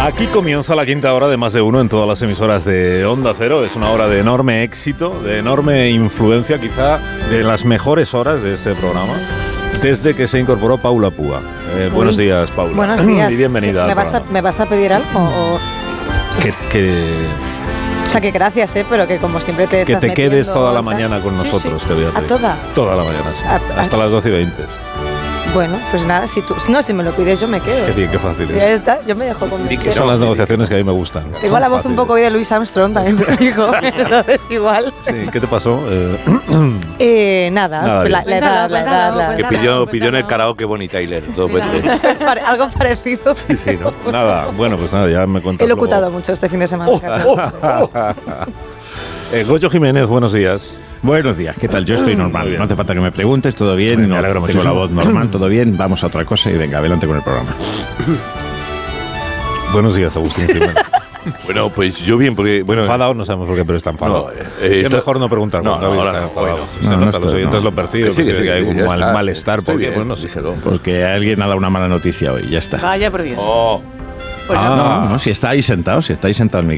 Aquí comienza la quinta hora de Más de Uno en todas las emisoras de Onda Cero. Es una hora de enorme éxito, de enorme influencia, quizá de las mejores horas de este programa, desde que se incorporó Paula Púa. Buenos días, Paula. Buenos días. Y bienvenida. ¿Me vas a pedir algo? O sea, que gracias, pero que como siempre te estás que te quedes metiendo, toda la mañana con nosotros, te voy a pedir. ¿A toda? Toda la mañana, sí. Hasta las 12:20. Bueno, pues nada, si me lo pides yo me quedo. Qué bien, qué fácil Ya es. está, yo me dejo convencer. Que son las negociaciones que a mí me gustan. Tengo la voz un poco hoy de Louis Armstrong, también te digo. Entonces igual. Sí, ¿qué te pasó? Nada, la edad. Que pidió en el karaoke Bonnie Tyler 2 veces. Algo parecido. Sí, ¿no? Nada, bueno, pues nada, ya me cuentas. He locutado mucho este fin de semana. Goyo Jiménez, buenos días. Buenos días, ¿qué tal? Yo estoy normal, no hace falta que me preguntes, todo bien, Me alegro tengo muchísimo. la voz normal, todo bien, vamos a otra cosa y venga, adelante con el programa. Buenos días, Agustín Jiménez. Bueno, pues yo bien, porque... bueno, Enfadado no sabemos por qué, pero está enfadado. No, mejor no preguntar cuando ahora está no, enfadado. bueno. Se nota, los oyentes lo perciben, Sí, que hay un ya está, malestar, estoy porque bien, bueno, sí. díselo. Porque alguien ha dado una mala noticia hoy, ya está. Vaya por Dios. Oh, Pues No, si estáis sentados en mi